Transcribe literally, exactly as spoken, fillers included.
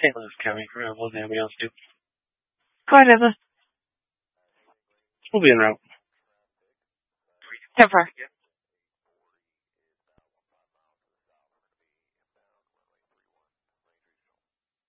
Saint Louis County. What does anybody else do? Go ahead, Emma. We'll be en route. How far?